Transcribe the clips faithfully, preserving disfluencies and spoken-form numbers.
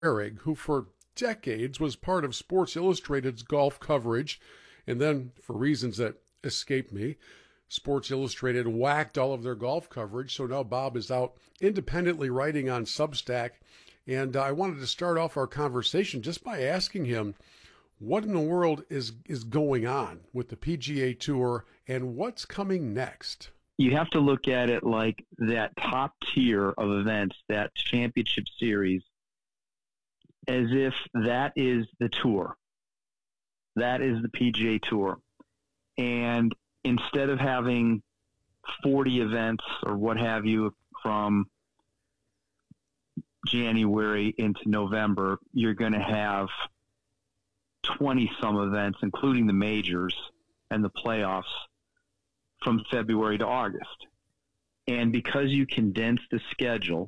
Herrig, who for decades was part of Sports Illustrated's golf coverage, and then, for reasons that escape me, Sports Illustrated whacked all of their golf coverage, so now Bob is out independently writing on Substack. And uh, I wanted to start off our conversation just by asking him, what in the world is, is going on with the P G A Tour and what's coming next? You have to look at it like that top tier of events, that championship series, as if that is the tour. That is the P G A Tour. And instead of having forty events or what have you from January into November, you're going to have twenty-some events, including the majors and the playoffs, from February to August. And because you condense the schedule,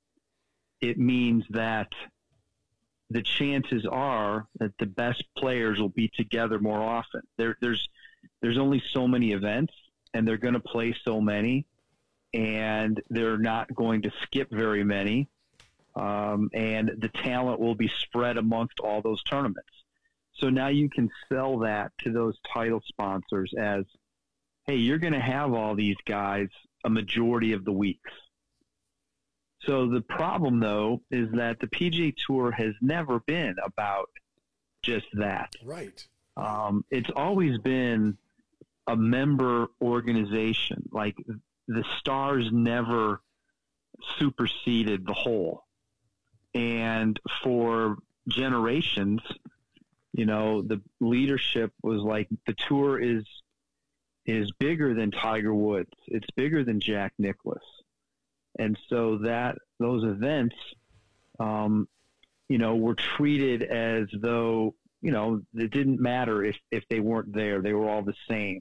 it means that the chances are that the best players will be together more often. There, there's there's only so many events, and they're going to play so many, and they're not going to skip very many, um, and the talent will be spread amongst all those tournaments. So now you can sell that to those title sponsors as, hey, you're going to have all these guys a majority of the weeks. So the problem, though, is that the P G A Tour has never been about just that. Right. Um, it's always been a member organization. Like, the stars never superseded the whole. And for generations, you know, the leadership was like, the tour is is bigger than Tiger Woods. It's bigger than Jack Nicklaus. And so that those events, um, you know, were treated as though, you know, it didn't matter if, if they weren't there. They were all the same.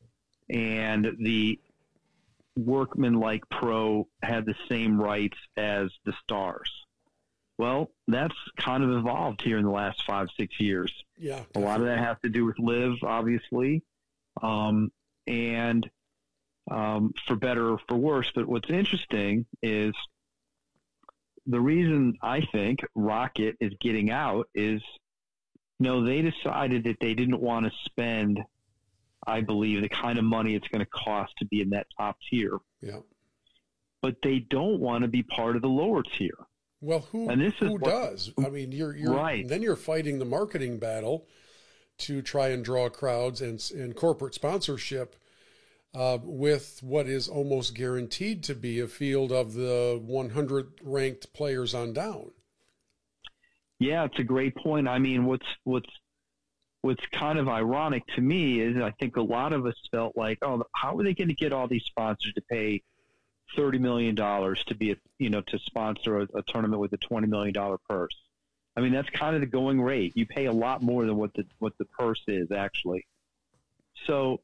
And the workman-like pro had the same rights as the stars. Well, that's kind of evolved here in the last five, six years. Yeah. A lot of that has to do with Liv, obviously. Um, and um, for better or for worse. But what's interesting is the reason I think Rocket is getting out is, you know, they decided that they didn't want to spend, I believe, the kind of money it's going to cost to be in that top tier. Yeah. But they don't want to be part of the lower tier. Well, who, and this is who what, does? I mean, you're, you're right. Then you're fighting the marketing battle to try and draw crowds and, and corporate sponsorship uh, with what is almost guaranteed to be a field of the one hundred ranked players on down. Yeah, it's a great point. I mean, what's what's what's kind of ironic to me is I think a lot of us felt like, oh, how are they going to get all these sponsors to pay thirty million dollars to be a, you know, to sponsor a, a tournament with a twenty million dollars purse? I mean, that's kind of the going rate. You pay a lot more than what the what the purse is actually. So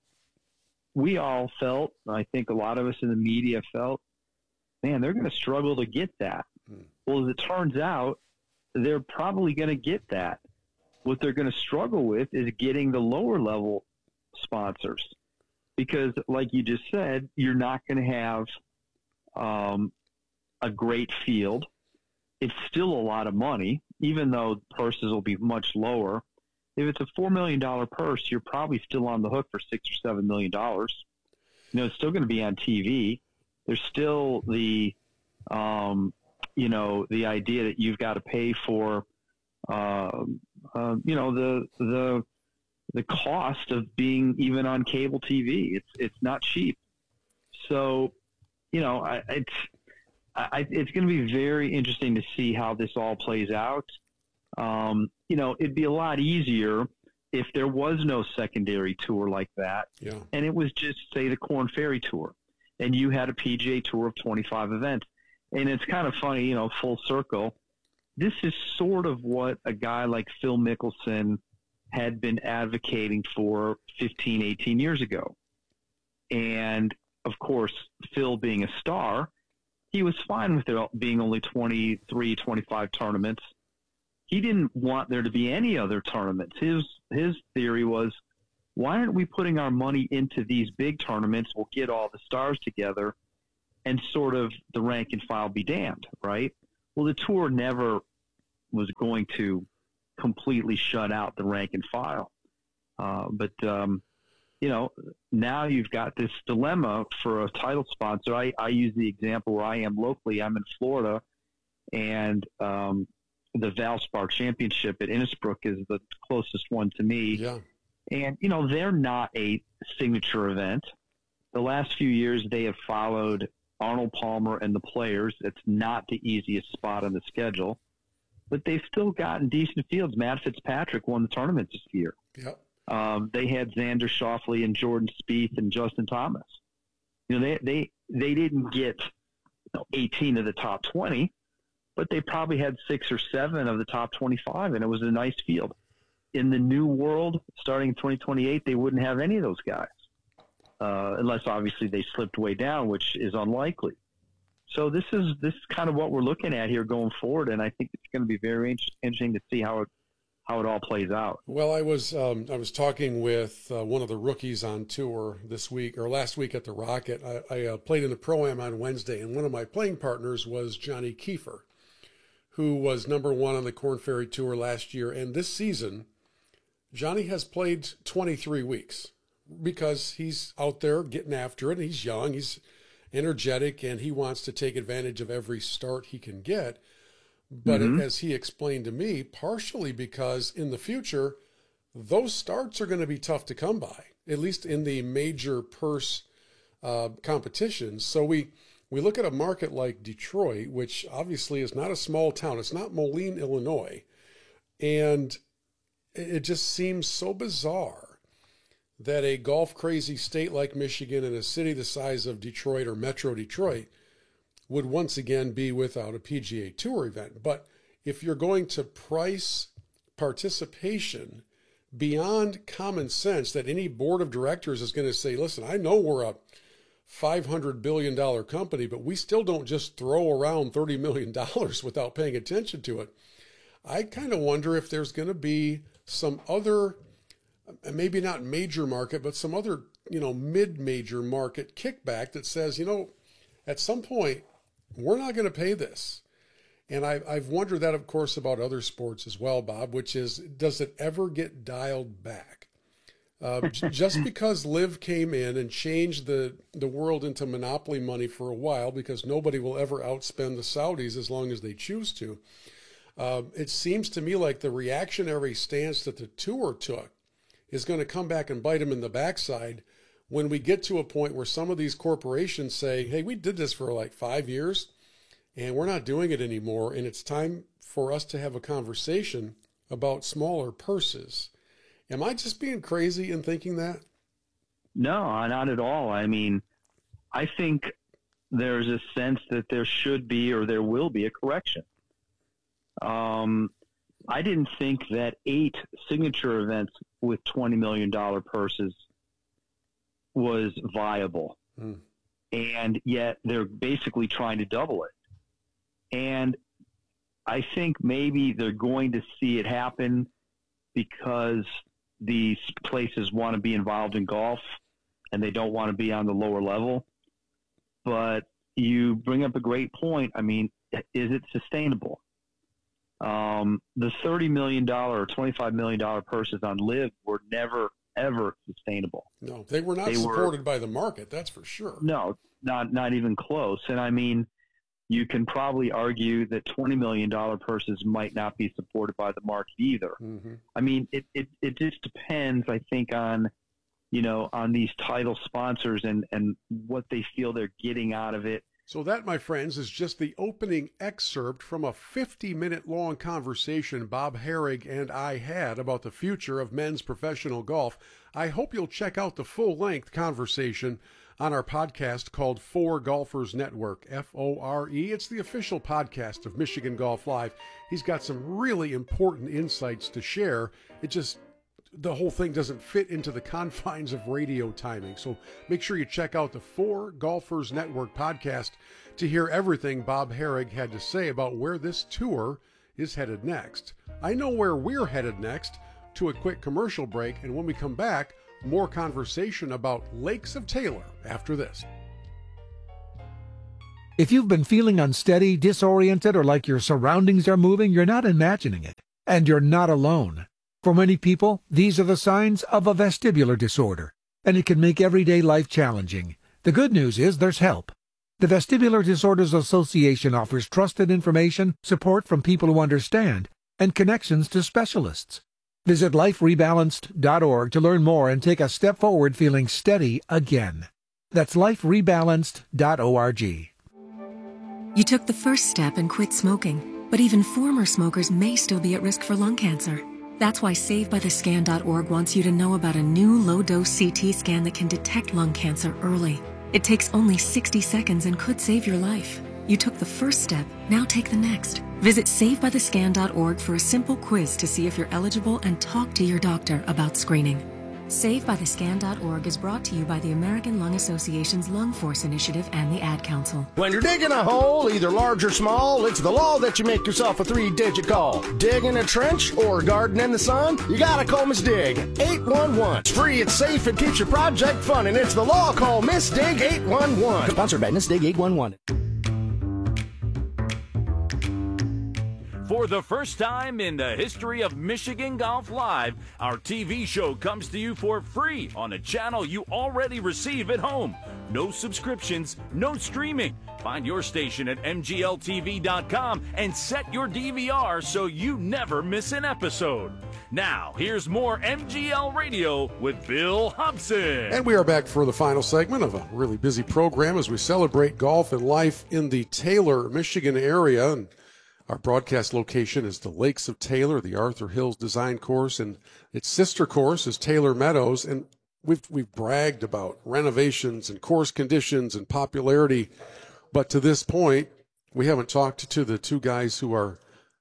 we all felt, I think a lot of us in the media felt, man, they're going to struggle to get that. Hmm. Well, as it turns out, they're probably going to get that. What they're going to struggle with is getting the lower level sponsors, because like you just said, you're not going to have um, a great field. It's still a lot of money, even though purses will be much lower. If it's a four million dollars purse, you're probably still on the hook for six or seven million dollars. You know, it's still going to be on T V. There's still the, um, you know, the idea that you've got to pay for, uh, uh, you know, the the the cost of being even on cable T V. It's it's not cheap. So, you know, I, it's I, it's going to be very interesting to see how this all plays out. Um, you know, it'd be a lot easier if there was no secondary tour like that, yeah. and it was just, say, the Korn Ferry Tour, and you had a P G A Tour of twenty-five events. And it's kind of funny, you know, full circle. This is sort of what a guy like Phil Mickelson had been advocating for fifteen, eighteen years ago. And, of course, Phil being a star, he was fine with there being only twenty-three, twenty-five tournaments. He didn't want there to be any other tournaments. His his theory was, why aren't we putting our money into these big tournaments? We'll get all the stars together and sort of the rank and file be damned, right? Well, the tour never was going to completely shut out the rank and file. Uh, but, um, you know, now you've got this dilemma for a title sponsor. I, I use the example where I am locally. I'm in Florida, and um, the Valspar Championship at Innisbrook is the closest one to me. Yeah. And, you know, they're not a signature event. The last few years they have followed Arnold Palmer and the Players. It's not the easiest spot on the schedule, but they've still gotten decent fields. Matt Fitzpatrick won the tournament this year. Yep. Um, they had Xander Schauffele and Jordan Spieth and Justin Thomas. You know, they they they didn't get you know, eighteen of the top twenty, but they probably had six or seven of the top twenty-five, and it was a nice field. In the new world, starting in twenty twenty-eight, they wouldn't have any of those guys, uh, unless obviously they slipped way down, which is unlikely. So this is this is kind of what we're looking at here going forward, and I think it's going to be very in- interesting to see how it how it all plays out. Well, I was um, I was talking with uh, one of the rookies on tour this week or last week at the Rocket. I, I uh, played in the Pro-Am on Wednesday, and one of my playing partners was Johnny Kiefer, who was number one on the Korn Ferry Tour last year. And this season, Johnny has played twenty-three weeks because he's out there getting after it. He's young, he's energetic, and he wants to take advantage of every start he can get. But mm-hmm. as he explained to me, partially because in the future, those starts are going to be tough to come by, at least in the major purse uh, competitions. So we, we look at a market like Detroit, which obviously is not a small town. It's not Moline, Illinois. And it just seems so bizarre that a golf-crazy state like Michigan and a city the size of Detroit or Metro Detroit would once again be without a P G A Tour event. But if you're going to price participation beyond common sense, that any board of directors is going to say, listen, I know we're a five hundred billion dollars company, but we still don't just throw around thirty million dollars without paying attention to it. I kind of wonder if there's going to be some other, maybe not major market, but some other, you know, mid-major market kickback that says, you know, at some point, we're not going to pay this. And I, I've wondered that, of course, about other sports as well, Bob, which is, does it ever get dialed back? Uh, j- just because Liv came in and changed the, the world into monopoly money for a while, because nobody will ever outspend the Saudis as long as they choose to, uh, it seems to me like the reactionary stance that the tour took is going to come back and bite them in the backside when we get to a point where some of these corporations say, hey, we did this for like five years and we're not doing it anymore. And it's time for us to have a conversation about smaller purses. Am I just being crazy in thinking that? No, not at all. I mean, I think there's a sense that there should be, or there will be, a correction. Um, I didn't think that eight signature events with twenty million dollars purses was viable. Mm. And yet they're basically trying to double it. And I think maybe they're going to see it happen because these places want to be involved in golf and they don't want to be on the lower level. But you bring up a great point. I mean, is it sustainable? Um, the thirty million dollars or twenty-five million dollars purses on Liv were never, ever sustainable. No, they were not they supported were, by the market, that's for sure. No, not not even close. And I mean, you can probably argue that twenty million dollars purses might not be supported by the market either. Mm-hmm. I mean, it, it, it just depends, I think, on, you know, on these title sponsors and, and what they feel they're getting out of it. So that, my friends, is just the opening excerpt from a fifty-minute long conversation Bob Harig and I had about the future of men's professional golf. I hope you'll check out the full-length conversation on our podcast called Four Golfers Network, F O R E. It's the official podcast of Michigan Golf Live. He's got some really important insights to share. It just... the whole thing doesn't fit into the confines of radio timing. So make sure you check out the Four Golfers Network podcast to hear everything Bob Harig had to say about where this tour is headed next. I know where we're headed next, to a quick commercial break. And when we come back, more conversation about Lakes of Taylor after this. If you've been feeling unsteady, disoriented, or like your surroundings are moving, you're not imagining it. And you're not alone. For many people, these are the signs of a vestibular disorder, and it can make everyday life challenging. The good news is there's help. The Vestibular Disorders Association offers trusted information, support from people who understand, and connections to specialists. Visit life rebalanced dot org to learn more and take a step forward feeling steady again. That's life rebalanced dot org. You took the first step and quit smoking, but even former smokers may still be at risk for lung cancer. That's why save by the scan dot org wants you to know about a new low-dose C T scan that can detect lung cancer early. It takes only sixty seconds and could save your life. You took the first step, now take the next. Visit save by the scan dot org for a simple quiz to see if you're eligible and talk to your doctor about screening. save by the scan dot org is brought to you by the American Lung Association's Lung Force Initiative and the Ad Council. When you're digging a hole, either large or small, it's the law that you make yourself a three-digit call. Digging a trench or garden in the sun, you gotta call Miss Dig. eight one one. It's free, it's safe, it keeps your project fun, and it's the law. Call Miss Dig eight one one. Sponsored by Miss Dig eight one one. For the first time in the history of Michigan Golf Live, our T V show comes to you for free on a channel you already receive at home. No subscriptions, no streaming. Find your station at M G L T V dot com and set your D V R so you never miss an episode. Now, here's more M G L Radio with Bill Hobson. And we are back for the final segment of a really busy program as we celebrate golf and life in the Taylor, Michigan area. And our broadcast location is the Lakes of Taylor, the Arthur Hills Design Course, and its sister course is Taylor Meadows. And we've we've bragged about renovations and course conditions and popularity, but to this point, we haven't talked to the two guys who are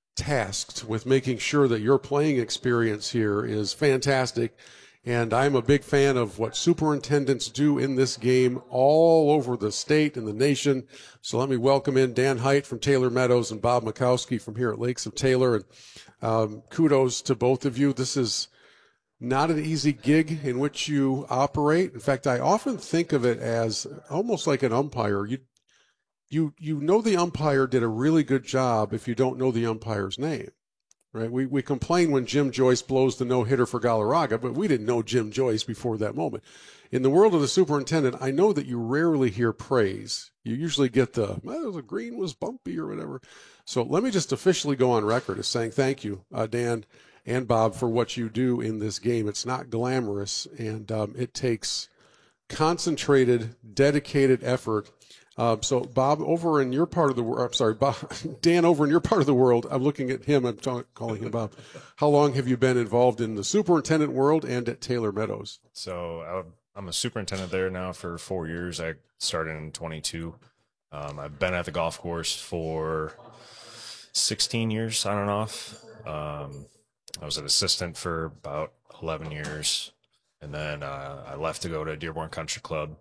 tasked with making sure that your playing experience here is fantastic. And I'm a big fan of what superintendents do in this game all over the state and the nation. So let me welcome in Dan Height from Taylor Meadows and Bob Mikowski from here at Lakes of Taylor. And um, kudos to both of you. This is not an easy gig in which you operate. In fact, I often think of it as almost like an umpire. You, you, you know the umpire did a really good job if you don't know the umpire's name. Right, we we complain when Jim Joyce blows the no-hitter for Galarraga, but we didn't know Jim Joyce before that moment. In the world of the superintendent, I know that you rarely hear praise. You usually get the, well, the green was bumpy or whatever. So let me just officially go on record as saying thank you, uh, Dan and Bob, for what you do in this game. It's not glamorous, and um, it takes concentrated, dedicated effort. Uh, so, Bob, over in your part of the world, I'm sorry, Bob, Dan, over in your part of the world, I'm looking at him, I'm t- calling him Bob. How long have you been involved in the superintendent world and at Taylor Meadows? So, I'm a superintendent there now for four years. I started in twenty-two. Um, I've been at the golf course for sixteen years on and off. Um, I was an assistant for about eleven years. And then uh, I left to go to Dearborn Country Club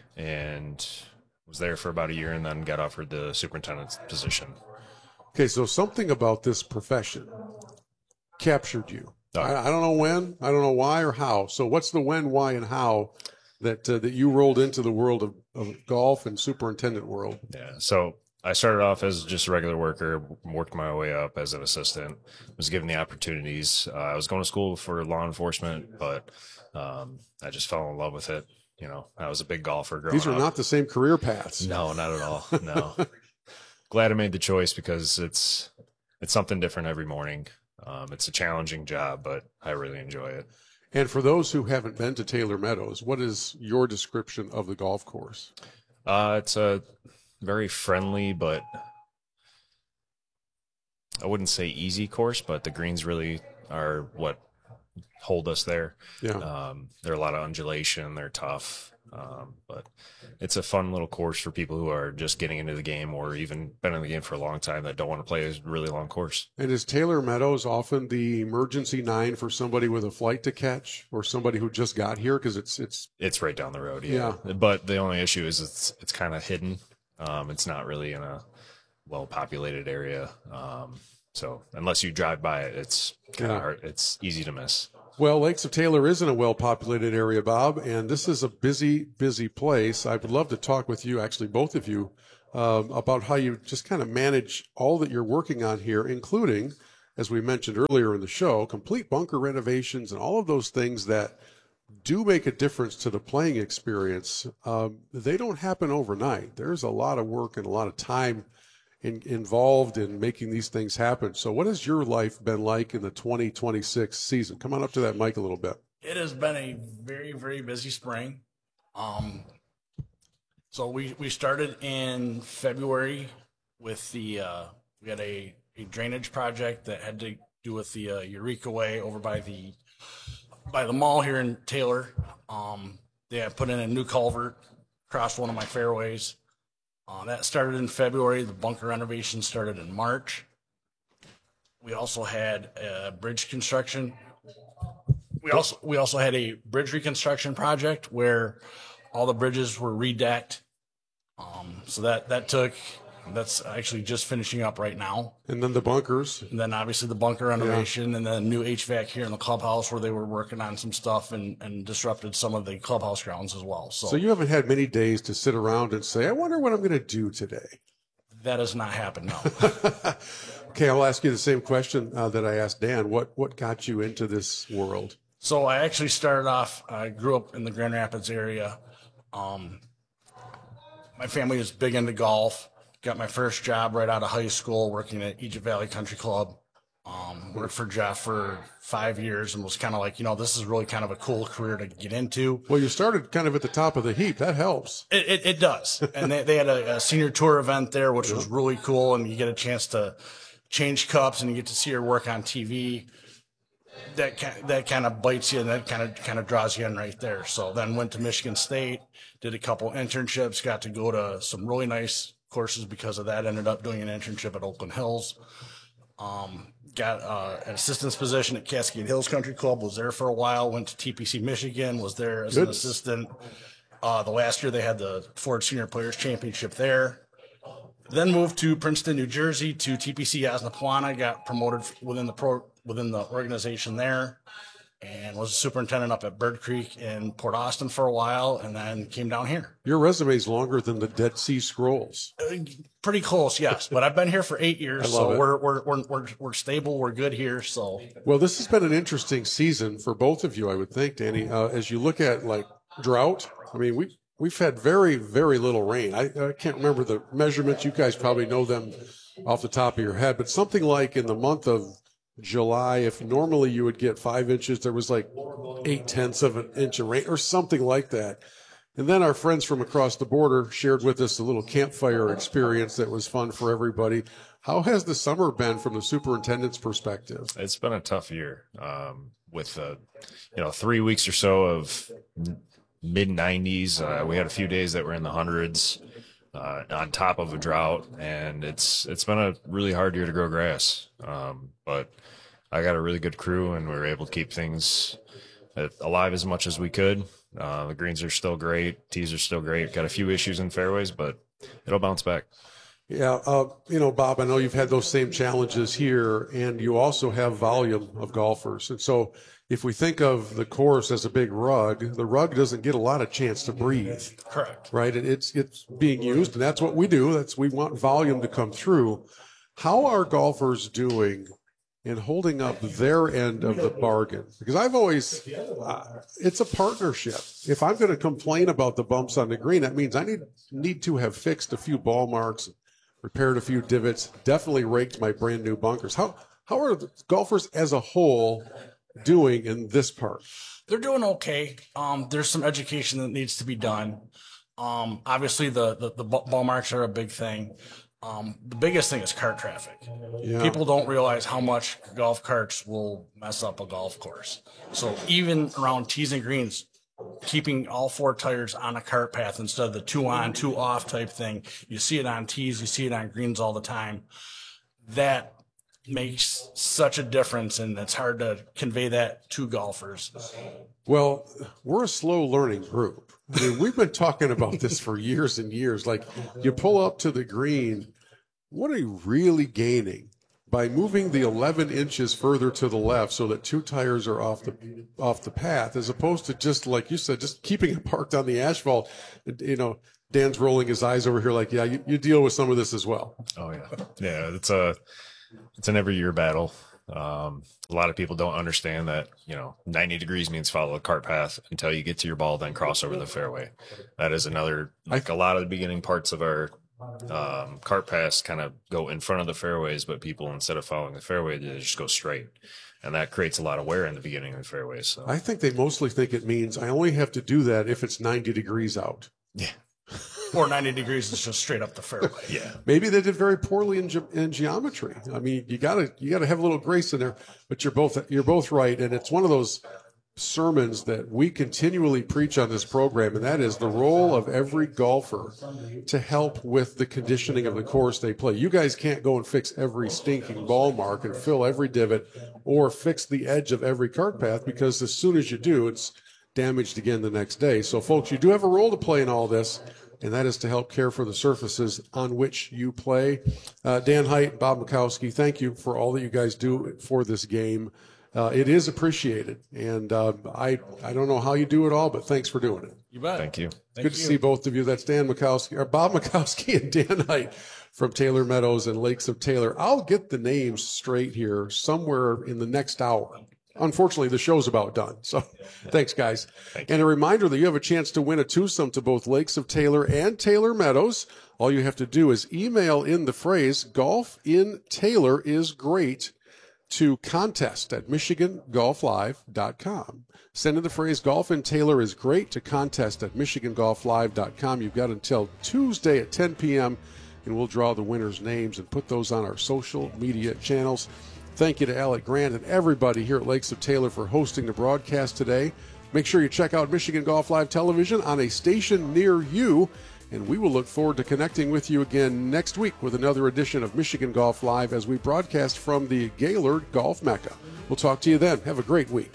and was there for about a year and then got offered the superintendent's position. Okay, so something about this profession captured you. Oh. I, I don't know when, I don't know why or how. So what's the when, why, and how that uh, that you rolled into the world of, of golf and superintendent world? Yeah, so I started off as just a regular worker, worked my way up as an assistant, was given the opportunities. Uh, I was going to school for law enforcement, but um, I just fell in love with it. You know, I was a big golfer growing up. These are not the same career paths. No, not at all. No. Glad I made the choice because it's it's something different every morning. Um, it's a challenging job, but I really enjoy it. And for those who haven't been to Taylor Meadows, what is your description of the golf course? Uh, it's a very friendly, but I wouldn't say easy course, but the greens really are what hold us there. Yeah. Um, they're a lot of undulation. They're tough. Um, but it's a fun little course for people who are just getting into the game or even been in the game for a long time that don't want to play a really long course. And is Taylor Meadows often the emergency nine for somebody with a flight to catch or somebody who just got here? Because it's it's it's right down the road. Yeah. Yeah. But the only issue is it's it's kind of hidden. Um, it's not really in a well populated area. Um, so unless you drive by it, it's kind of Yeah. hard. It's easy to miss. Well, Lakes of Taylor isn't a well-populated area, Bob, and this is a busy, busy place. I would love to talk with you, actually, both of you, um, about how you just kind of manage all that you're working on here, including, as we mentioned earlier in the show, complete bunker renovations and all of those things that do make a difference to the playing experience. Um, they don't happen overnight. There's a lot of work and a lot of time in, involved in making these things happen. So what has your life been like in the twenty twenty-six season? Come on up to that mic a little bit. It has been a very, very busy spring. Um, so we, we started in February with the, uh, we had a, a drainage project that had to do with the uh, Eureka Way over by the by the mall here in Taylor. Um, they had put in a new culvert across one of my fairways. Uh, that started in February. The bunker renovation started in March. We also had a bridge construction. We also we also had a bridge reconstruction project where all the bridges were redecked. Um, so that that took. That's actually just finishing up right now. And then the bunkers. And then obviously the bunker renovation, yeah. And then new H V A C here in the clubhouse where they were working on some stuff and, and disrupted some of the clubhouse grounds as well. So, so you haven't had many days to sit around and say, I wonder what I'm going to do today. That has not happened, no. Okay, I'll ask you the same question uh, that I asked Dan. What what got you into this world? So I actually started off, I grew up in the Grand Rapids area. Um, my family is big into golf. Got my first job right out of high school working at Egypt Valley Country Club. Um, worked for Jeff for five years and was kind of like, you know, this is really kind of a cool career to get into. Well, you started kind of at the top of the heap. That helps. It, it, it does. And they, they had a, a senior tour event there, which was really cool. And you get a chance to change cups and you get to see her work on T V. That kind, that kind of bites you and that kind of kind of draws you in right there. So then went to Michigan State, did a couple internships, got to go to some really nice courses because of that. Ended up doing an internship at Oakland Hills. Um, got uh, an assistant's position at Cascade Hills Country Club. Was there for a while. Went to T P C Michigan. Was there as Good. an assistant. Uh, the last year they had the Ford Senior Players Championship there. Then moved to Princeton, New Jersey, to T P C Osnapuana. Got promoted within the pro within the organization there. And was a superintendent up at Bird Creek in Port Austin for a while, and then came down here. Your resume's longer than the Dead Sea Scrolls. Uh, pretty close, yes. But I've been here for eight years, so we're, we're we're we're we're stable. We're good here. So well, this has been an interesting season for both of you, I would think, Danny. Uh, as you look at like drought, I mean, we we've had very very little rain. I, I can't remember the measurements. You guys probably know them off the top of your head, but something like in the month of July, if normally you would get five inches, there was like eight tenths of an inch of rain or something like that. And then our friends from across the border shared with us a little campfire experience that was fun for everybody. How has the summer been from the superintendent's perspective? It's been a tough year um, with, uh, you know, three weeks or so of mid nineties. Uh, we had a few days that were in the hundreds. Uh, on top of a drought, and it's it's been a really hard year to grow grass. Um, but I got a really good crew, and we were able to keep things alive as much as we could. Uh, the greens are still great, tees are still great. Got a few issues in fairways, but it'll bounce back. Yeah, uh, you know, Bob, I know you've had those same challenges here, and you also have volume of golfers, and so if we think of the course as a big rug, the rug doesn't get a lot of chance to breathe. Correct. Right? It's it's being used, and that's what we do. That's we want volume to come through. How are golfers doing in holding up their end of the bargain? Because I've always, uh, it's a partnership. If I'm going to complain about the bumps on the green, that means I need need to have fixed a few ball marks, repaired a few divots, definitely raked my brand new bunkers. How how are the golfers as a whole doing in this part? They're doing okay. Um, there's some education that needs to be done. Um, obviously, the, the, the ball marks are a big thing. Um, the biggest thing is cart traffic. Yeah. People don't realize how much golf carts will mess up a golf course. So even around tees and greens, keeping all four tires on a cart path instead of the two on, two off type thing. You see it on tees, you see it on greens all the time. That makes such a difference, and it's hard to convey that to golfers. Well, we're a slow learning group. I mean, we've been talking about this for years and years. Like, you pull up to the green, what are you really gaining by moving the eleven inches further to the left so that two tires are off the off the path, as opposed to just, like you said, just keeping it parked on the asphalt? You know, Dan's rolling his eyes over here like, yeah, you, you deal with some of this as well. Oh yeah. Yeah. It's a, it's an every year battle. Um, a lot of people don't understand that, you know, ninety degrees means follow a cart path until you get to your ball, then cross over the fairway. That is another, like a lot of the beginning parts of our um, cart paths kind of go in front of the fairways, but people, instead of following the fairway, they just go straight. And that creates a lot of wear in the beginning of the fairways. So I think they mostly think it means I only have to do that if it's ninety degrees out. Yeah. Or ninety degrees is just straight up the fairway. Yeah. Maybe they did very poorly in, ge- in geometry. I mean, you gotta you gotta have a little grace in there. But you're both you're both right, and it's one of those sermons that we continually preach on this program, and that is the role of every golfer to help with the conditioning of the course they play. You guys can't go and fix every stinking ball mark and fill every divot or fix the edge of every cart path, because as soon as you do, it's damaged again the next day. So, folks, you do have a role to play in all this, and that is to help care for the surfaces on which you play. Uh, Dan Height, Bob Mikowski, thank you for all that you guys do for this game. Uh, it is appreciated, and uh, I I don't know how you do it all, but thanks for doing it. You bet. Thank you. Good to see both of you. That's Dan Mikowski, or Bob Mikowski and Dan Height from Taylor Meadows and Lakes of Taylor. I'll get the names straight here somewhere in the next hour. Unfortunately, the show's about done. So thanks, guys. Thank and a reminder that you have a chance to win a twosome to both Lakes of Taylor and Taylor Meadows. All you have to do is email in the phrase golf in Taylor is great to contest at michigan golf live dot com. Send in the phrase golf in Taylor is great to contest at michigan golf live dot com. You've got until Tuesday at ten p.m., and we'll draw the winners' names and put those on our social media channels. Thank you to Alec Grant and everybody here at Lakes of Taylor for hosting the broadcast today. Make sure you check out Michigan Golf Live Television on a station near you, and we will look forward to connecting with you again next week with another edition of Michigan Golf Live as we broadcast from the Gaylord Golf Mecca. We'll talk to you then. Have a great week.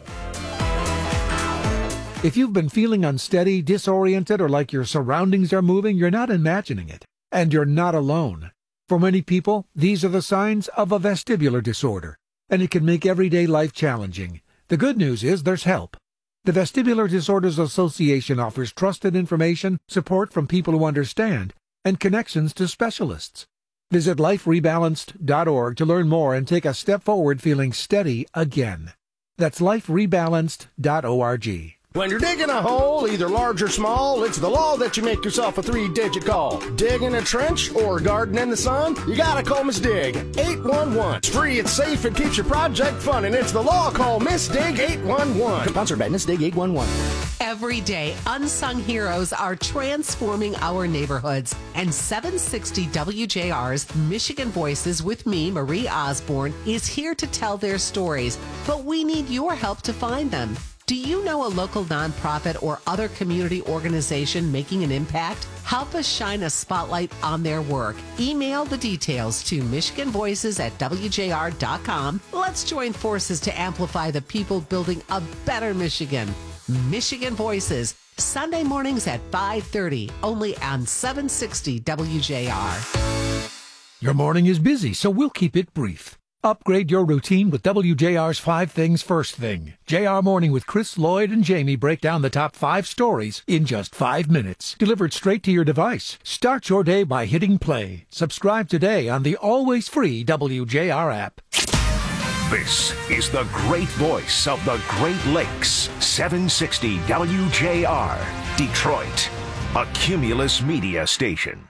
If you've been feeling unsteady, disoriented, or like your surroundings are moving, you're not imagining it. And you're not alone. For many people, these are the signs of a vestibular disorder, and it can make everyday life challenging. The good news is there's help. The Vestibular Disorders Association offers trusted information, support from people who understand, and connections to specialists. Visit life rebalanced dot org to learn more and take a step forward feeling steady again. That's life rebalanced dot org. When you're digging a hole, either large or small, it's the law that you make yourself a three-digit call. Digging a trench or garden in the sun? You gotta call Miss Dig. eight one one. It's free, it's safe, it keeps your project fun, and it's the law. Call Miss Dig eight one one. Sponsored by Miss Dig eight one one. Every day, unsung heroes are transforming our neighborhoods. And seven sixty W J R's Michigan Voices with me, Marie Osborne, is here to tell their stories. But we need your help to find them. Do you know a local nonprofit or other community organization making an impact? Help us shine a spotlight on their work. Email the details to michigan voices at w j r dot com. Let's join forces to amplify the people building a better Michigan. Michigan Voices, Sunday mornings at five thirty, only on seven sixty W J R. Your morning is busy, so we'll keep it brief. Upgrade your routine with W J R's Five Things First Thing. J R Morning with Chris, Lloyd, and Jamie break down the top five stories in just five minutes. Delivered straight to your device. Start your day by hitting play. Subscribe today on the always free W J R app. This is the great voice of the Great Lakes. seven sixty W J R, Detroit, a Cumulus Media station.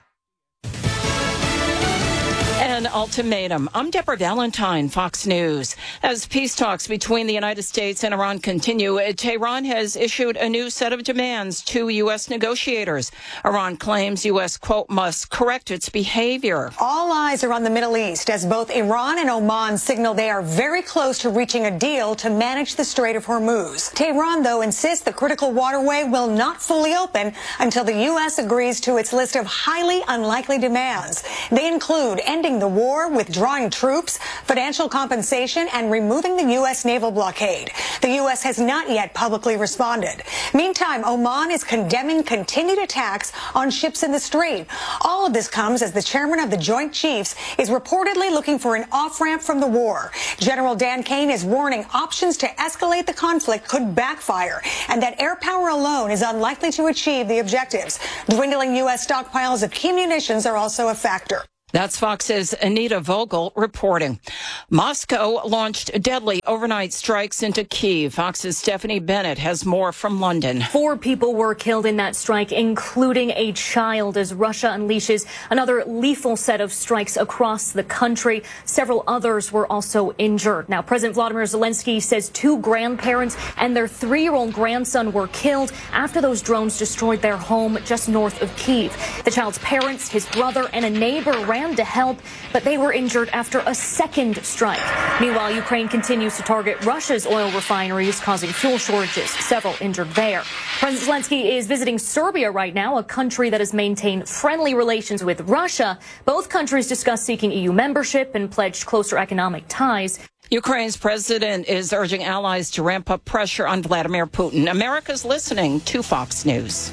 An ultimatum. I'm Deborah Valentine, Fox News. As peace talks between the United States and Iran continue, Tehran has issued a new set of demands to U S negotiators. Iran claims U S, quote, must correct its behavior. All eyes are on the Middle East as both Iran and Oman signal they are very close to reaching a deal to manage the Strait of Hormuz. Tehran, though, insists the critical waterway will not fully open until the U S agrees to its list of highly unlikely demands. They include ending the war, withdrawing troops, financial compensation, and removing the U S naval blockade. The U S has not yet publicly responded. Meantime, Oman is condemning continued attacks on ships in the Strait. All of this comes as the chairman of the Joint Chiefs is reportedly looking for an off-ramp from the war. General Dan Kane is warning options to escalate the conflict could backfire, and that air power alone is unlikely to achieve the objectives. Dwindling U S stockpiles of key munitions are also a factor. That's Fox's Anita Vogel reporting. Moscow launched deadly overnight strikes into Kyiv. Fox's Stephanie Bennett has more from London. Four people were killed in that strike, including a child, as Russia unleashes another lethal set of strikes across the country. Several others were also injured. Now, President Vladimir Zelensky says two grandparents and their three-year-old grandson were killed after those drones destroyed their home just north of Kyiv. The child's parents, his brother, and a neighbor ran to help, but they were injured after a second strike. Meanwhile, Ukraine continues to target Russia's oil refineries, causing fuel shortages, several injured there. President Zelensky is visiting Serbia right now, a country that has maintained friendly relations with Russia. Both countries discussed seeking E U membership and pledged closer economic ties. Ukraine's president is urging allies to ramp up pressure on Vladimir Putin. America's listening to Fox News.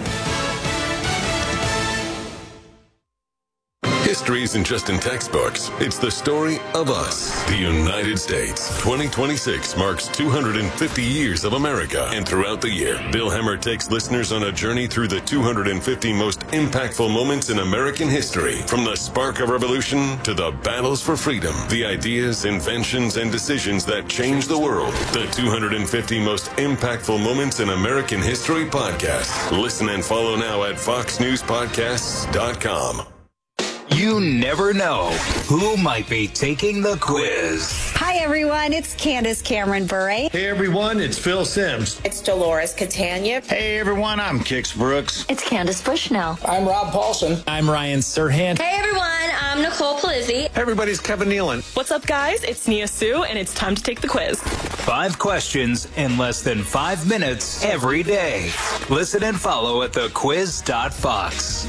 History isn't just in textbooks. It's the story of us, the United States. twenty twenty-six marks two hundred fifty years of America. And throughout the year, Bill Hemmer takes listeners on a journey through the two hundred fifty most impactful moments in American history. From the spark of revolution to the battles for freedom, the ideas, inventions, and decisions that changed the world. The two hundred fifty most impactful moments in American history podcast. Listen and follow now at fox news podcasts dot com. You never know who might be taking the quiz. Hi, everyone. It's Candace Cameron Bure. Hey, everyone. It's Phil Sims. It's Dolores Catania. Hey, everyone. I'm Kix Brooks. It's Candace Bushnell. I'm Rob Paulson. I'm Ryan Serhant. Hey, everyone. I'm Nicole Palizzi. Hey, everybody's Kevin Nealon. What's up, guys? It's Nia Sue, and it's time to take the quiz. Five questions in less than five minutes every day. Listen and follow at the quiz dot fox.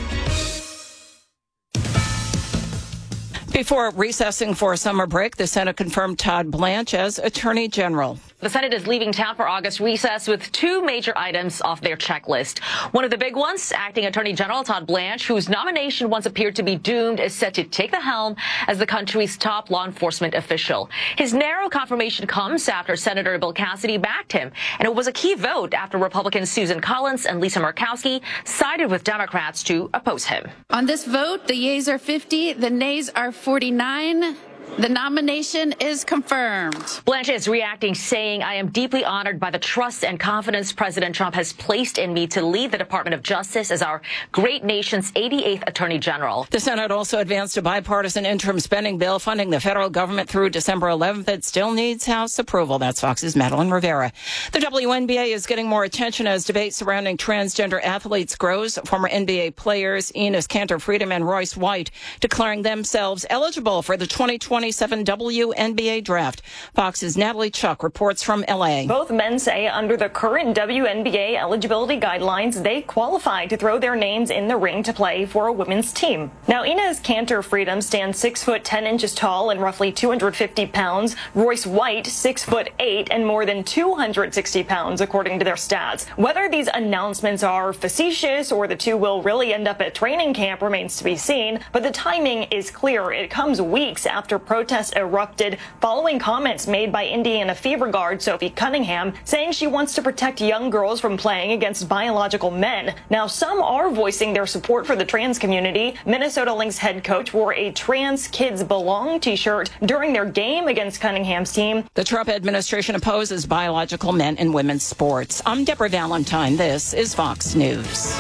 Before recessing for a summer break, the Senate confirmed Todd Blanche as Attorney General. The Senate is leaving town for August recess with two major items off their checklist. One of the big ones, acting Attorney General Todd Blanche, whose nomination once appeared to be doomed, is set to take the helm as the country's top law enforcement official. His narrow confirmation comes after Senator Bill Cassidy backed him, and it was a key vote after Republicans Susan Collins and Lisa Murkowski sided with Democrats to oppose him. On this vote, the yeas are fifty, the nays are forty-nine. The nomination is confirmed. Blanche is reacting, saying, I am deeply honored by the trust and confidence President Trump has placed in me to lead the Department of Justice as our great nation's eighty-eighth Attorney General. The Senate also advanced a bipartisan interim spending bill funding the federal government through December eleventh. It still needs House approval. That's Fox's Madeline Rivera. The W N B A is getting more attention as debate surrounding transgender athletes grows. Former N B A players Enes Kanter Freedom and Royce White declaring themselves eligible for the twenty twenty-seven W N B A draft. Fox's Natalie Chuck reports from L A. Both men say under the current W N B A eligibility guidelines, they qualify to throw their names in the ring to play for a women's team. Now, Enes Kanter Freedom stands six foot ten inches tall and roughly two hundred fifty pounds. Royce White, six foot eight and more than two hundred sixty pounds, according to their stats. Whether these announcements are facetious or the two will really end up at training camp remains to be seen, but the timing is clear. It comes weeks after protests erupted following comments made by Indiana Fever guard Sophie Cunningham saying she wants to protect young girls from playing against biological men. Now, some are voicing their support for the trans community. Minnesota Lynx head coach wore a Trans Kids Belong t-shirt during their game against Cunningham's team. The Trump administration opposes biological men in women's sports. I'm Deborah Valentine. This is Fox News.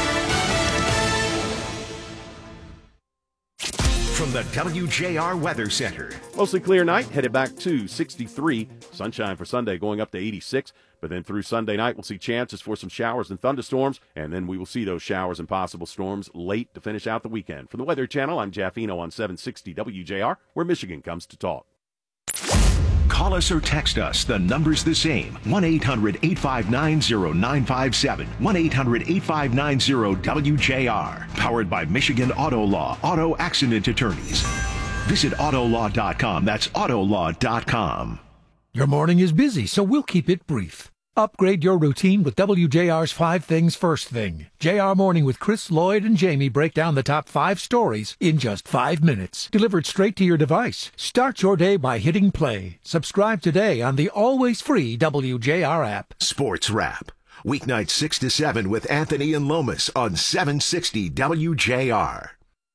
From the W J R Weather Center. Mostly clear night, headed back to sixty-three. Sunshine for Sunday going up to eighty-six. But then through Sunday night, we'll see chances for some showers and thunderstorms. And then we will see those showers and possible storms late to finish out the weekend. From the Weather Channel, I'm Jeff Eno on seven sixty W J R, where Michigan comes to talk. Call us or text us. The number's the same. one eight hundred eight five nine zero nine five seven. one eight hundred eight five nine zero W J R. Powered by Michigan Auto Law, Auto Accident Attorneys. Visit Autolaw dot com. That's Autolaw dot com. Your morning is busy, so we'll keep it brief. Upgrade your routine with W J R's Five Things First Thing. J R Morning with Chris, Lloyd, and Jamie break down the top five stories in just five minutes. Delivered straight to your device. Start your day by hitting play. Subscribe today on the always free W J R app. Sports Wrap. Weeknights six to seven with Anthony and Lomas on seven sixty W J R.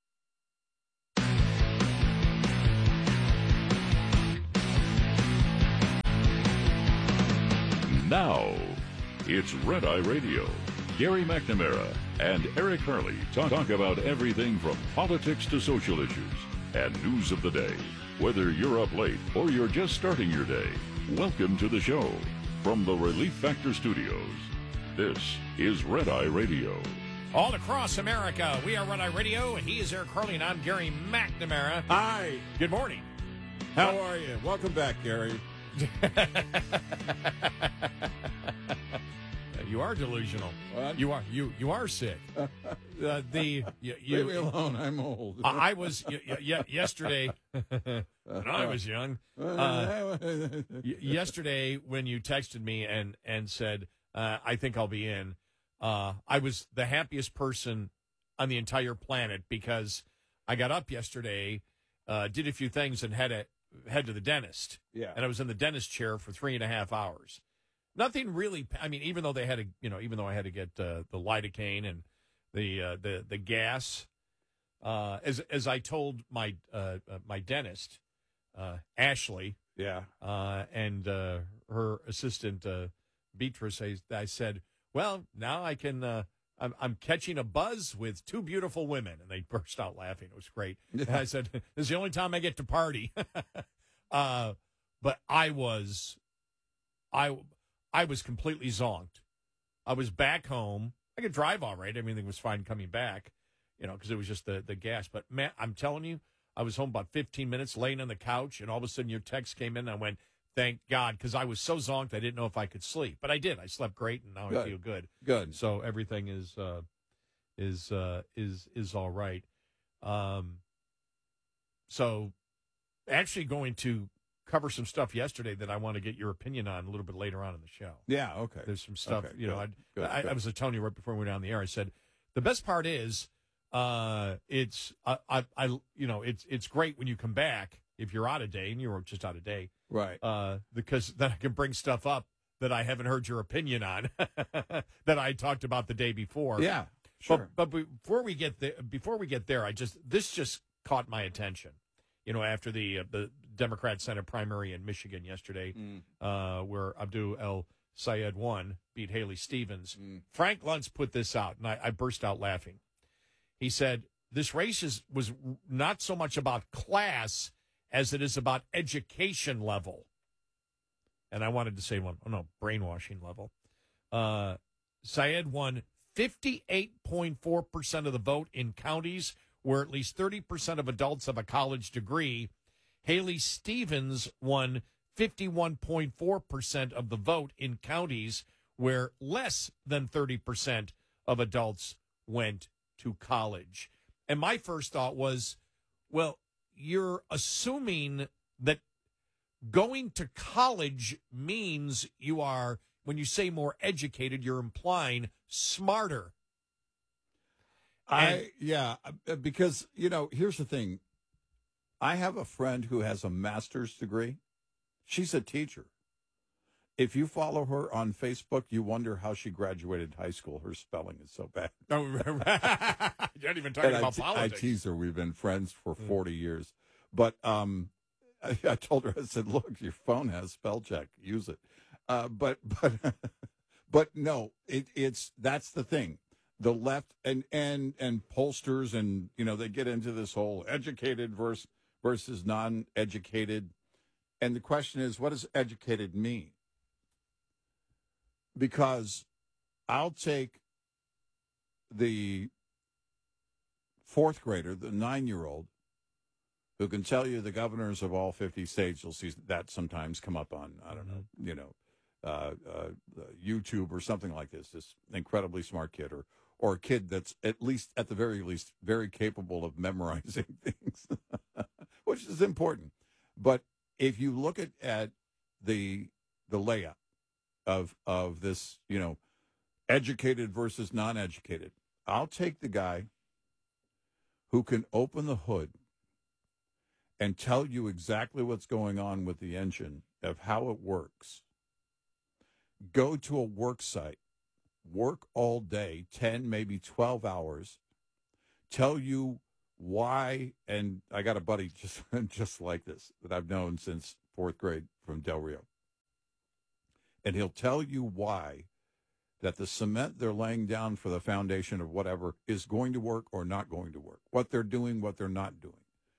Now, it's Red Eye Radio. Gary McNamara and Eric Hurley talk, talk about everything from politics to social issues and news of the day. Whether you're up late or you're just starting your day, welcome to the show. From the Relief Factor Studios, this is Red Eye Radio. All across America, we are Red Eye Radio, and he is Eric Hurley, and I'm Gary McNamara. Hi. Good morning. How are you? Welcome back, Gary. You are delusional. What? You are you you are sick. Uh, the you, you, Leave me alone. I'm old. I, I was y- y- yesterday when I was young. Uh, y- yesterday, when you texted me and and said uh, I think I'll be in, uh, I was the happiest person on the entire planet because I got up yesterday, uh, did a few things, and had to head to the dentist. Yeah, and I was in the dentist chair for three and a half hours. Nothing really. I mean, even though they had to, you know, even though I had to get uh, the lidocaine and the uh, the the gas, uh, as as I told my uh, uh, my dentist, uh, Ashley, yeah, uh, and uh, her assistant uh, Beatrice, I, I said, well, now I can. Uh, I'm I'm catching a buzz with two beautiful women, and they burst out laughing. It was great. And I said, this is the only time I get to party. uh, but I was, I. I was completely zonked. I was back home. I could drive all right. Everything was fine coming back, you know, because it was just the, the gas. But, man, I'm telling you, I was home about fifteen minutes, laying on the couch, and all of a sudden your text came in, and I went, thank God, because I was so zonked I didn't know if I could sleep. But I did. I slept great, and now good. I feel good. Good. So everything is uh, is uh, is is all right. Um, so actually going to cover some stuff yesterday that I want to get your opinion on a little bit later on in the show. Yeah, okay. There's some stuff, okay, you know, good, I, good, I, good. I was telling you right before we went on the air, I said, the best part is, uh, it's, uh, I, I, you know, it's, it's great when you come back, if you're out of day, and you were just out of day. Right. Uh, because then I can bring stuff up that I haven't heard your opinion on that I talked about the day before. Yeah, sure. But, but before we get there, before we get there, I just, this just caught my attention. You know, after the uh, the Democrat Senate primary in Michigan yesterday, mm. uh, where Abdul El Sayed won, beat Haley Stevens, mm. Frank Luntz put this out, and I, I burst out laughing. He said, this race is, was not so much about class as it is about education level. And I wanted to say, well, oh, no, brainwashing level. Uh, Sayed won fifty-eight point four percent of the vote in counties where at least thirty percent of adults have a college degree. Haley Stevens won fifty-one point four percent of the vote in counties where less than thirty percent of adults went to college. And my first thought was, well, you're assuming that going to college means you are, when you say more educated, you're implying smarter. I yeah, because, you know, here's the thing. I have a friend who has a master's degree. She's a teacher. If you follow her on Facebook, you wonder how she graduated high school. Her spelling is so bad. Oh, you're not even talking and about I te- politics. I tease her. We've been friends for forty years. But um, I, I told her, I said, look, your phone has spell check. Use it. Uh, but but but no, it, it's that's the thing. The left and, and, and pollsters and, you know, they get into this whole educated versus, versus non-educated. And the question is, what does educated mean? Because I'll take the fourth grader, the nine-year-old, who can tell you the governors of all fifty states. You'll see that sometimes come up on, I don't know, you know, uh, uh, YouTube or something like this, this incredibly smart kid, or or a kid that's at least, at the very least, very capable of memorizing things, which is important. But if you look at, at the the layout of of this, you know, educated versus non-educated, I'll take the guy who can open the hood and tell you exactly what's going on with the engine, of how it works. Go to a work site, work all day, ten, maybe twelve hours, tell you why, and I got a buddy just just like this that I've known since fourth grade from Del Rio. And he'll tell you why that the cement they're laying down for the foundation of whatever is going to work or not going to work, what they're doing, what they're not doing.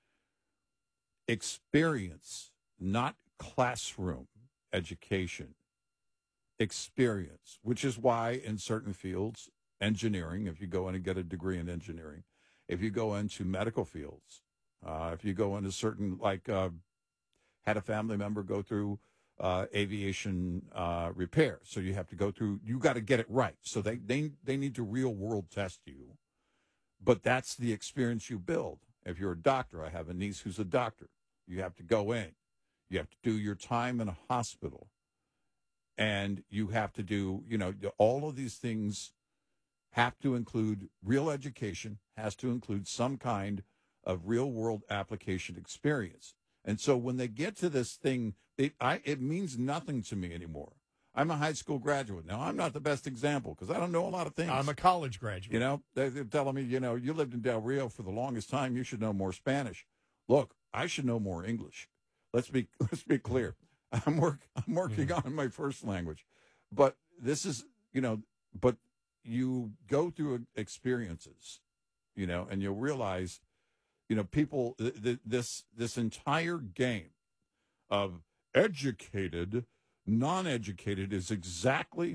Experience, not classroom education. Experience, which is why in certain fields, engineering, if you go in and get a degree in engineering, if you go into medical fields, uh, if you go into certain, like uh, had a family member go through uh, aviation uh, repair. So you have to go through, you got to get it right. So they, they, they need to real world test you. But that's the experience you build. If you're a doctor, I have a niece who's a doctor. You have to go in. You have to do your time in a hospital. And you have to do, you know, all of these things have to include real education, has to include some kind of real world application experience. And so when they get to this thing, it, I, it means nothing to me anymore. I'm a high school graduate. Now, I'm not the best example because I don't know a lot of things. I'm a college graduate. You know, they're telling me, you know, you lived in Del Rio for the longest time. You should know more Spanish. Look, I should know more English. Let's be let's be clear. I'm work I'm working mm. on my first language, but this is, you know, but you go through experiences, you know, and you'll realize, you know, people th- th- this this entire game of educated, non-educated is exactly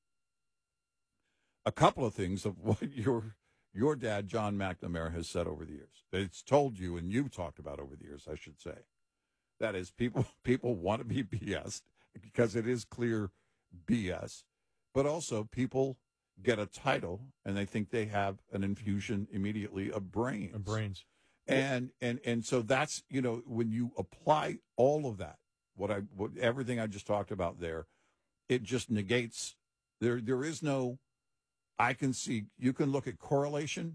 a couple of things of what your your dad John McNamara has said over the years. It's told you, and you've talked about over the years, I should say. That is, people people want to be B S because it is clear B S, but also people get a title and they think they have an infusion immediately of brains. Of brains. And and and so that's, you know, when you apply all of that, what I what, everything I just talked about there, it just negates. There there is no. I can see. You can look at correlation.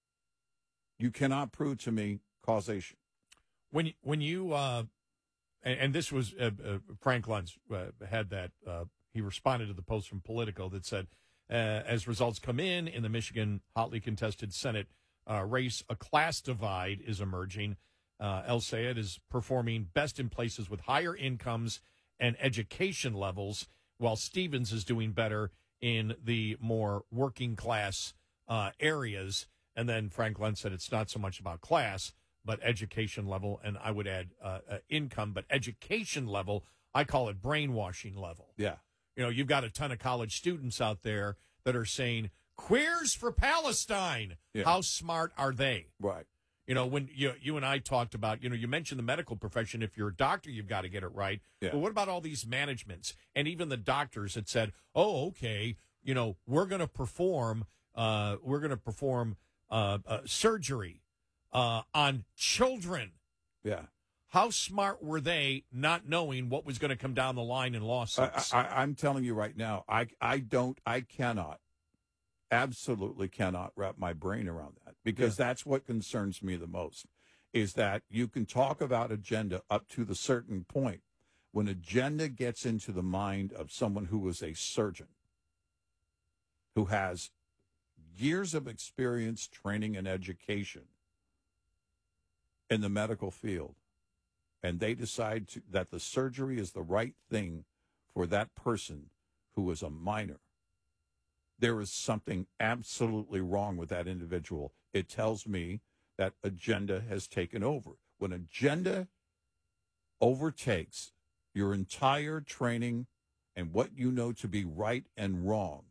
You cannot prove to me causation. When when you. Uh... And, and this was uh, uh, Frank Luntz uh, had that. Uh, he responded to the post from Politico that said, uh, as results come in in the Michigan hotly contested Senate uh, race, a class divide is emerging. Uh, El Sayed is performing best in places with higher incomes and education levels, while Stevens is doing better in the more working class uh, areas. And then Frank Luntz said it's not so much about class, but education level, and I would add uh, uh, income, but education level, I call it brainwashing level. Yeah. You know, you've got a ton of college students out there that are saying, queers for Palestine. Yeah. How smart are they? Right. You know, when you you and I talked about, you know, you mentioned the medical profession. If you're a doctor, you've got to get it right. Yeah. But what about all these managements and even the doctors that said, oh, okay, you know, we're going to perform, uh, we're going to perform uh, uh, surgery Uh, on children. Yeah. How smart were they not knowing what was going to come down the line in lawsuits? I, I, I'm telling you right now, I, I don't, I cannot, absolutely cannot wrap my brain around that because yeah. that's what concerns me the most is that you can talk about agenda up to the certain point. When agenda gets into the mind of someone who is a surgeon, who has years of experience, training, and education, in the medical field, and they decide to, that the surgery is the right thing for that person who is a minor, there is something absolutely wrong with that individual. It tells me that agenda has taken over. When agenda overtakes your entire training and what you know to be right and wrong,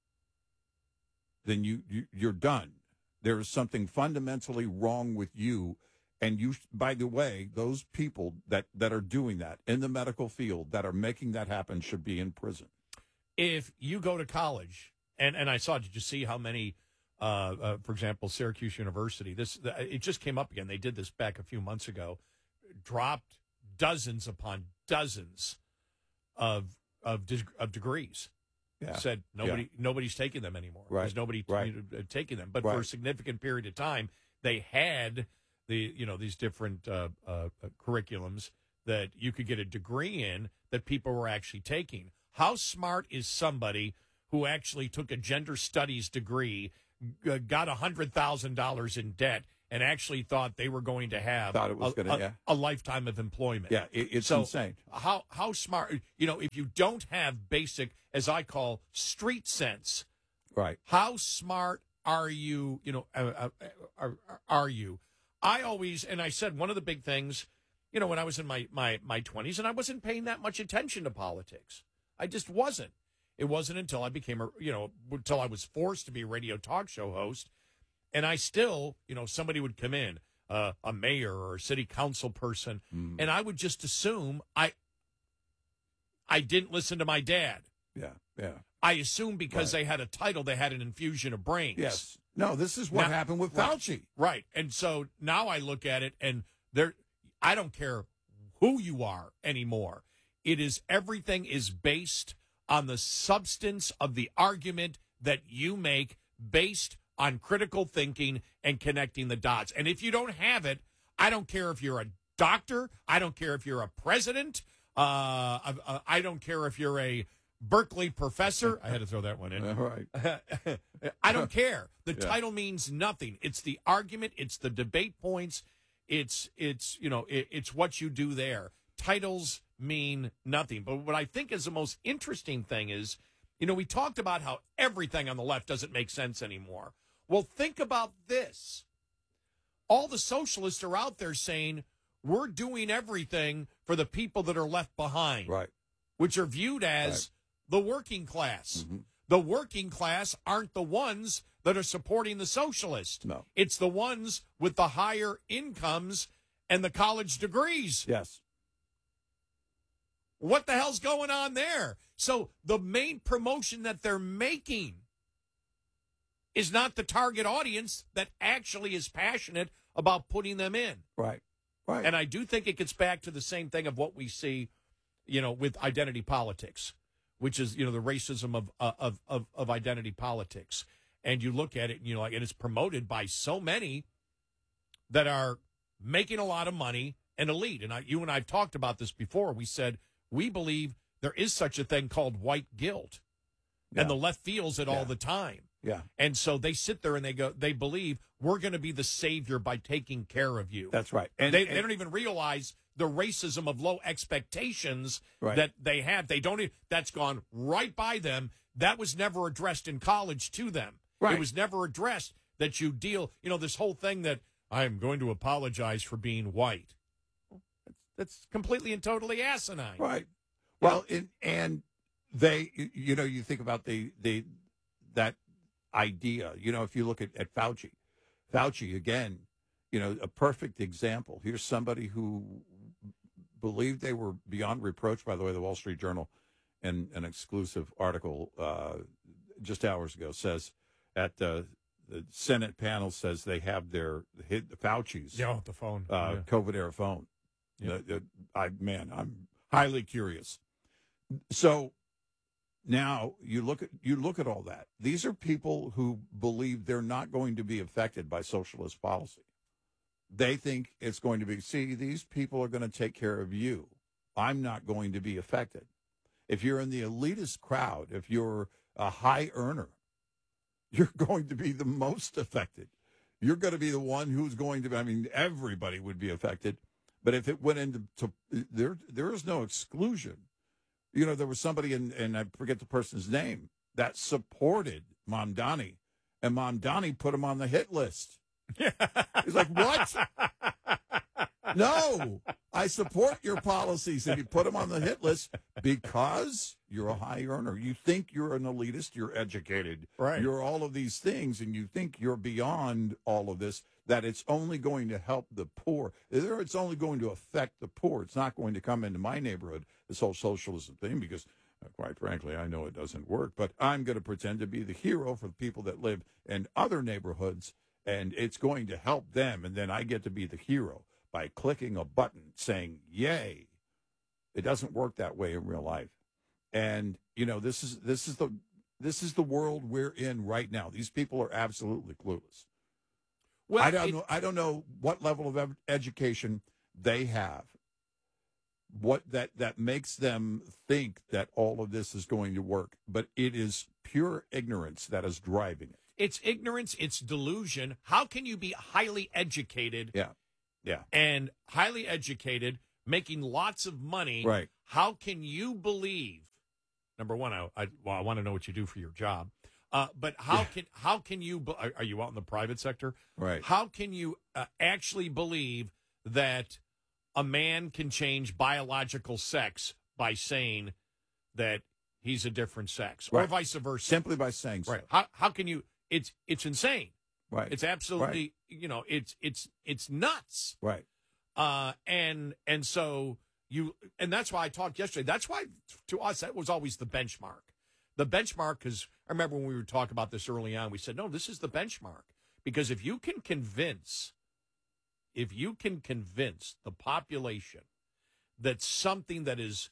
then you, you you're done. There is something fundamentally wrong with you. And you, by the way, those people that, that are doing that in the medical field that are making that happen should be in prison. If you go to college, and, and I saw, did you see how many, uh, uh, for example, Syracuse University, this it just came up again. They did this back a few months ago. dropped dozens upon dozens of of de- of degrees. Yeah. Said nobody Yeah. nobody's taking them anymore. Right. There's nobody t- Right. uh, taking them. But Right. for a significant period of time, they had the you know these different uh, uh, curriculums that you could get a degree in that people were actually taking. How smart is somebody who actually took a gender studies degree, g- got one hundred thousand dollars in debt, and actually thought they were going to have Thought it was a, gonna- a- yeah. a lifetime of employment? Yeah, it, it's So, insane. How how smart, you know, if you don't have basic, as I call, street sense, Right. how smart are you, you know, uh, uh, are, are you? I always, and I said one of the big things, you know, when I was in my, my, my twenties, and I wasn't paying that much attention to politics. I just wasn't. It wasn't until I became a, you know, until I was forced to be a radio talk show host. And I still, you know, somebody would come in, uh, a mayor or a city council person, Mm. and I would just assume I, I didn't listen to my dad. Yeah, yeah. I assume because Right. they had a title, they had an infusion of brains. Yes. No, this is what Now- happened with right, Fauci. Right. And so now I look at it, and there, I don't care who you are anymore. It is, everything is based on the substance of the argument that you make, based on critical thinking and connecting the dots. And if you don't have it, I don't care if you're a doctor. I don't care if you're a president. Uh, I, I don't care if you're a Berkeley professor. I had to throw that one in. All right. I don't care. The Yeah. title means nothing. It's the argument. It's the debate points. It's, it's you know, it, it's what you do there. Titles mean nothing. But what I think is the most interesting thing is, you know, we talked about how everything on the left doesn't make sense anymore. Well, think about this. All the socialists are out there saying, we're doing everything for the people that are left behind. Right. Which are viewed as the working class. The working class aren't the ones that are supporting the socialist. No. It's the ones with the higher incomes and the college degrees. Yes. What the hell's going on there? So the main promotion that they're making is not the target audience that actually is passionate about putting them in. Right. Right. And I do think it gets back to the same thing of what we see, you know, with identity politics, which is, you know, the racism of uh, of, of of identity politics. And you look at it, and you know, like, and it's promoted by so many that are making a lot of money and elite. And I, you and I have talked about this before. We said we believe there is such a thing called white guilt, Yeah. and the left feels it Yeah. all the time. Yeah. And so they sit there and they go, they believe we're going to be the savior by taking care of you. That's right. And they, and- they don't even realize the racism of low expectations Right. that they have. They don't. e- That's gone right by them. That was never addressed in college to them. Right. It was never addressed that you deal. You know, this whole thing that I am going to apologize for being white. That's, that's completely and totally asinine. Right. Well, and, and they, you know, you think about the the that idea. You know, if you look at, at Fauci, Fauci again, you know, a perfect example. Here's somebody who believed they were beyond reproach. By the way, the Wall Street Journal, in an exclusive article uh, just hours ago, says at uh, the Senate panel says they have their hit the Fauci's Yeah, the phone. uh, Yeah. COVID era phone. Yeah. The- the- I man, I'm highly curious. So now you look at you look at all that. These are people who believe they're not going to be affected by socialist policy. They think it's going to be, see, these people are going to take care of you. I'm not going to be affected. If you're in the elitist crowd, if you're a high earner, you're going to be the most affected. You're going to be the one who's going to be, I mean, everybody would be affected. But if it went into, to, there, there is no exclusion. You know, there was somebody, in, and I forget the person's name, that supported Mamdani, and Mamdani put him on the hit list. He's like, what? No, I support your policies. And you put him on the hit list because you're a high earner. You think you're an elitist, you're educated, Right. you're all of these things, and you think you're beyond all of this, that it's only going to help the poor. Either it's only going to affect the poor. It's not going to come into my neighborhood, this whole socialism thing, because uh, quite frankly, I know it doesn't work, but I'm going to pretend to be the hero for the people that live in other neighborhoods, and it's going to help them, and then I get to be the hero. by clicking a button saying, yay. It doesn't work that way in real life. And, you know, this is this is the this is the world we're in right now. These people are absolutely clueless. Well, I don't it, know I don't know what level of education they have. What that, that makes them think that all of this is going to work. But it is pure ignorance that is driving it. It's ignorance. It's delusion. How can you be highly educated? Yeah. Yeah. And highly educated, making lots of money. Right. How can you believe? Number one, I, I, well, I want to know what you do for your job. Uh, but how yeah. can how can you? Are, are you out in the private sector? Right. How can you uh, actually believe that a man can change biological sex by saying that he's a different sex, or right. vice versa? Simply by saying so. Right. How how can you? It's it's insane. Right. It's absolutely right. you know it's it's it's nuts. Right. Uh, and and so you and that's why I talked yesterday. That's why to us that was always the benchmark. The benchmark, because I remember when we were talking about this early on, we said, no, this is the benchmark. Because if you can convince, if you can convince the population that something that is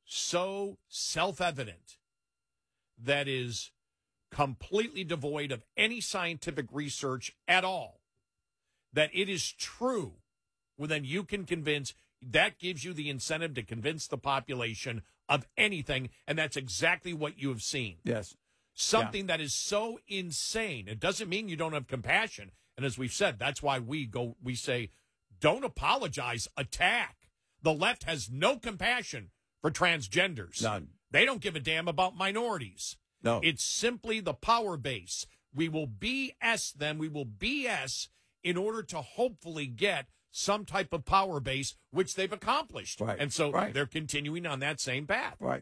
so self-evident, that is completely devoid of any scientific research at all, that it is true, well, then you can convince, that gives you the incentive to convince the population of anything, and that's exactly what you have seen. Yes. Something yeah. that is so insane. It doesn't mean you don't have compassion. And as we've said, that's why we go, we say, don't apologize, attack. The left has no compassion for transgenders. None. They don't give a damn about minorities. No. It's simply the power base. We will B S them. We will B S in order to hopefully get some type of power base, which they've accomplished. Right. And so right. they're continuing on that same path. Right.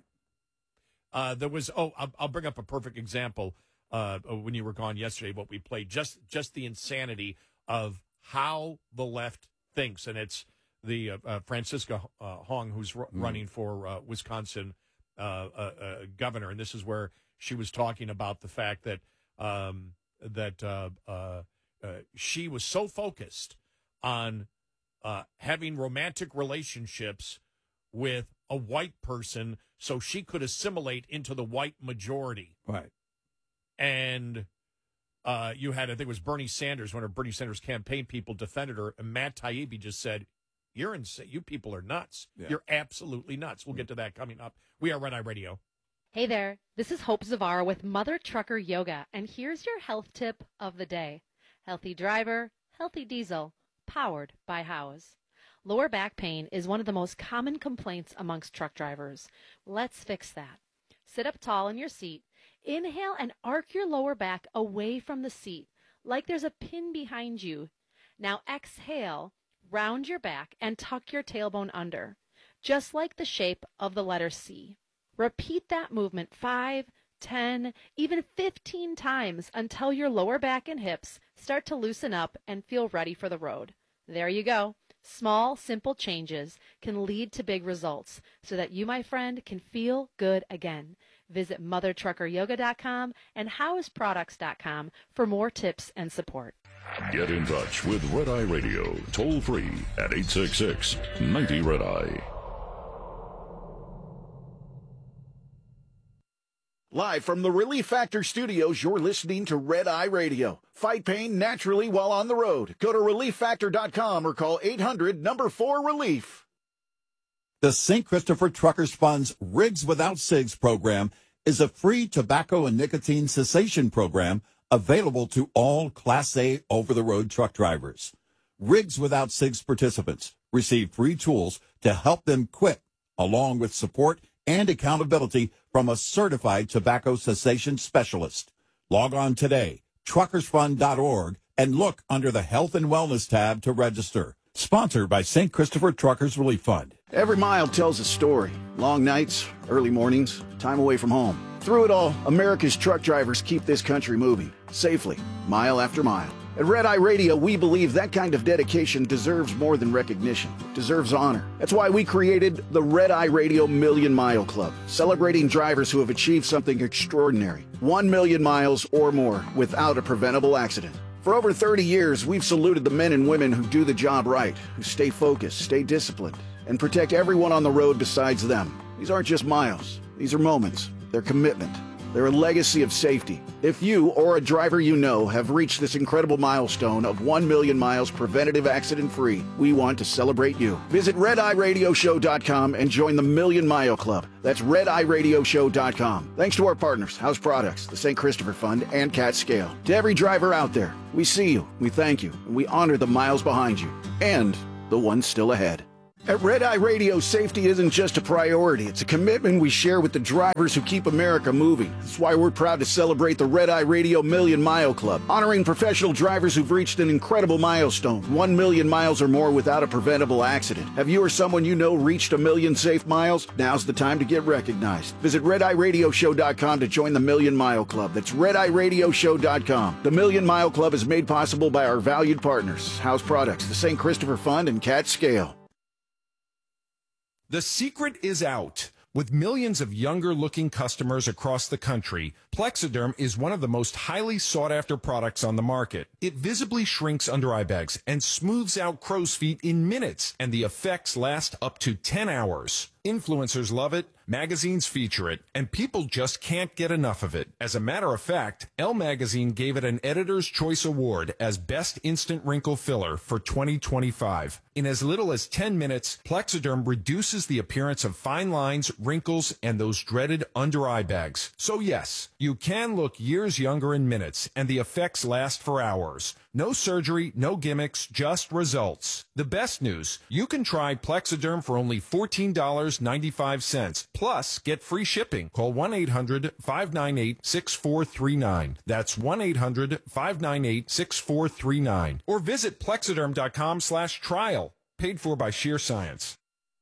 Uh, there was, oh, I'll, I'll bring up a perfect example uh, when you were gone yesterday, what we played, just just the insanity of how the left thinks. And it's the uh, uh, Francisca uh, Hong, who's r- mm. running for uh, Wisconsin uh, uh, uh, governor. And this is where she was talking about the fact that um, that uh, uh, uh, she was so focused on uh, having romantic relationships with a white person so she could assimilate into the white majority. Right. And uh, you had, I think it was Bernie Sanders, one of Bernie Sanders' campaign people defended her, and Matt Taibbi just said, you're insane. You people are nuts. Yeah. You're absolutely nuts. We'll get to that coming up. We are Red Eye Radio. Hey there. This is Hope Zavara with Mother Trucker Yoga, and here's your health tip of the day. Healthy driver, healthy diesel, powered by Howes. Lower back pain is one of the most common complaints amongst truck drivers. Let's fix that. Sit up tall in your seat. Inhale and arc your lower back away from the seat, like there's a pin behind you. Now exhale, round your back, and tuck your tailbone under, just like the shape of the letter C. Repeat that movement five, ten, even fifteen times until your lower back and hips start to loosen up and feel ready for the road. There you go. Small, simple changes can lead to big results so that you, my friend, can feel good again. Visit mother trucker yoga dot com and howes products dot com for more tips and support. Get in touch with Red Eye Radio, toll free at eight six six, ninety, Red Eye. Live from the Relief Factor Studios, you're listening to Red Eye Radio. Fight pain naturally while on the road. Go to relief factor dot com or call eight hundred, number four, relief. The Saint Christopher Truckers Fund's Rigs Without Cigs program is a free tobacco and nicotine cessation program available to all Class A over-the-road truck drivers. Rigs Without Cigs participants receive free tools to help them quit, along with support and accountability from a certified tobacco cessation specialist. Log on today, truckers fund dot org, and look under the Health and Wellness tab to register. Sponsored by Saint Christopher Truckers Relief Fund. Every mile tells a story. Long nights, early mornings, time away from home. Through it all, America's truck drivers keep this country moving, safely, mile after mile. At Red Eye Radio, we believe that kind of dedication deserves more than recognition. It deserves honor. That's why we created the Red Eye Radio Million Mile Club, celebrating drivers who have achieved something extraordinary. One million miles or more without a preventable accident. For over thirty years, we've saluted the men and women who do the job right, who stay focused, stay disciplined, and protect everyone on the road besides them. These aren't just miles. These are moments. They're commitment. They're a legacy of safety. If you or a driver you know have reached this incredible milestone of one million miles preventative accident-free, we want to celebrate you. Visit red eye radio show dot com and join the Million Mile Club. That's red eye radio show dot com. Thanks to our partners, House Products, the Saint Christopher Fund, and Cat Scale. To every driver out there, we see you, we thank you, and we honor the miles behind you, and the ones still ahead. At Red Eye Radio, safety isn't just a priority. It's a commitment we share with the drivers who keep America moving. That's why we're proud to celebrate the Red Eye Radio Million Mile Club, honoring professional drivers who've reached an incredible milestone, one million miles or more without a preventable accident. Have you or someone you know reached a million safe miles? Now's the time to get recognized. Visit red eye radio show dot com to join the Million Mile Club. That's red eye radio show dot com. The Million Mile Club is made possible by our valued partners, House Products, the Saint Christopher Fund, and Cat Scale. The secret is out. With millions of younger-looking customers across the country, Plexiderm is one of the most highly sought-after products on the market. It visibly shrinks under-eye bags and smooths out crow's feet in minutes, and the effects last up to ten hours. Influencers love it, magazines feature it, and people just can't get enough of it. As a matter of fact, Elle Magazine gave it an Editor's Choice Award as Best Instant Wrinkle Filler for twenty twenty-five. In as little as ten minutes, Plexiderm reduces the appearance of fine lines, wrinkles, and those dreaded under-eye bags. So yes, you can look years younger in minutes, and the effects last for hours. No surgery, no gimmicks, just results. The best news, you can try Plexiderm for only fourteen dollars and ninety-five cents, plus get free shipping. Call one eight hundred five nine eight six four three nine. That's one eight hundred five nine eight six four three nine. Or visit plexiderm dot com slash trial. Paid for by Sheer Science.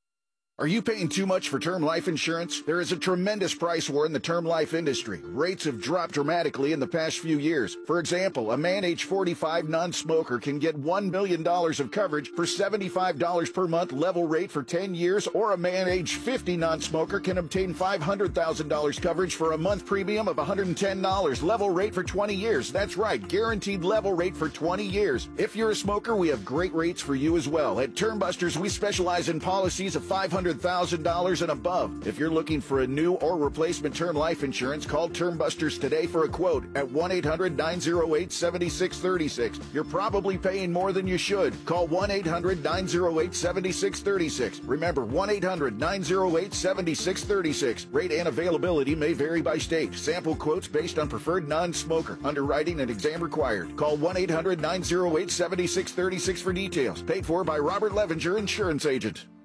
Are you paying too much for term life insurance? There is a tremendous price war in the term life industry. Rates have dropped dramatically in the past few years. For example, a man age forty-five non-smoker can get one million dollars of coverage for seventy-five dollars per month level rate for ten years, or a man age fifty non-smoker can obtain five hundred thousand dollars coverage for a month premium of one hundred ten dollars level rate for twenty years. That's right, guaranteed level rate for twenty years. If you're a smoker, we have great rates for you as well. At Term Busters, we specialize in policies of five hundred thousand dollars and above. If you're looking for a new or replacement term life insurance, call Term Busters today for a quote at one eight hundred nine oh eight seven six three six. You're probably paying more than you should. Call one eight hundred nine oh eight seven six three six. Remember, one eight hundred nine oh eight seven six three six. Rate and availability may vary by state. Sample quotes based on preferred non-smoker. Underwriting and exam required. Call one eight hundred nine oh eight seven six three six for details. Paid for by Robert Levenger, Insurance Agent.